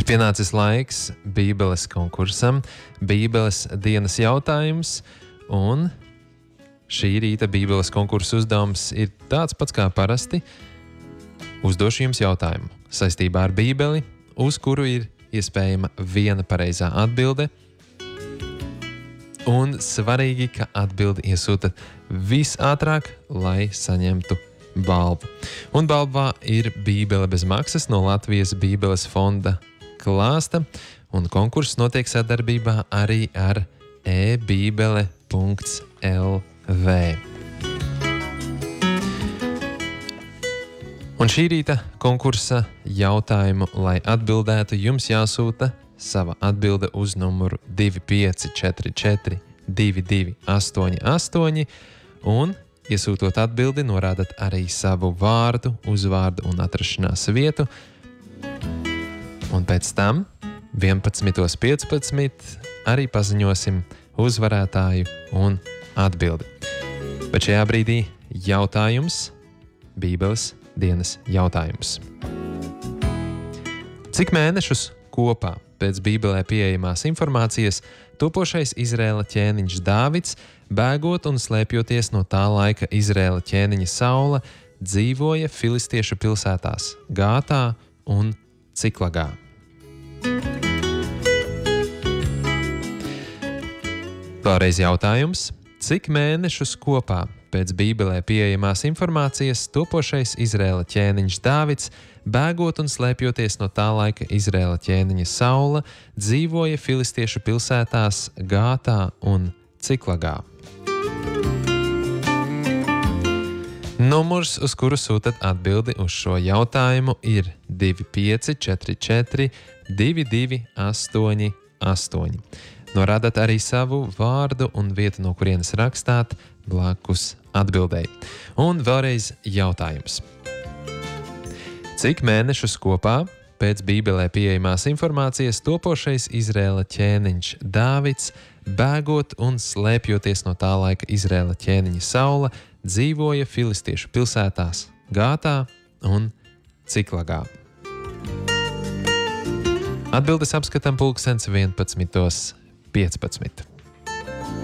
Ir pienācis laiks Bībeles konkursam, Bībeles dienas jautājums, un šī rīta Bībeles konkursa uzdevums ir tāds pats kā parasti. Uzdošu jums jautājumu saistībā ar Bībeli, uz kuru ir iespējama viena pareizā atbilde. Un svarīgi, ka atbildi iesūtat visātrāk, lai saņemtu balvu. Un balvā ir Bībele bez maksas no Latvijas Bībeles fonda klāsta, un konkurss notiek sadarbībā arī ar ebībele.lv. Un šī rīta konkursa jautājumu, lai atbildētu, jums jāsūta sava atbilde uz numuru 2544 2288, un, iesūtot atbildi, norādat arī savu vārdu, uzvārdu un atrašanās vietu. Un pēc tam 11.15 arī paziņosim uzvarētāju un atbildi. Bet šajā brīdī jautājums, Bībeles dienas jautājums. Cik mēnešus kopā pēc Bībelē pieejamās informācijas topošais Izraēla ķēniņš Dāvids, bēgot un slēpjoties no tā laika Izraēla ķēniņa Saula, dzīvoja filistiešu pilsētās Gātā un Ciklagā? Vēlreiz jautājums. Cik mēnešus kopā pēc Bībelē pieejamās informācijas topošais Izraēla ķēniņš Dāvids, bēgot un slēpjoties no tā laika Izraēla ķēniņa Saula, dzīvoja filistiešu pilsētās Gātā un Ciklagā? Numurs, uz kuru sūtat atbildi uz šo jautājumu, ir 2544 2288. Norādat arī savu vārdu un vietu, no kurienes rakstāt blakus atbildēji. Un vēlreiz jautājums. Cik mēnešus kopā pēc Bībelē pieejamās informācijas topošais Izraēla ķēniņš Dāvids, bēgot un slēpjoties no tā laika Izraēla ķēniņa Saula, dzīvoja filistiešu pilsētās Gātā un Ciklagā? Atbildes apskatām pulkstens 11.15.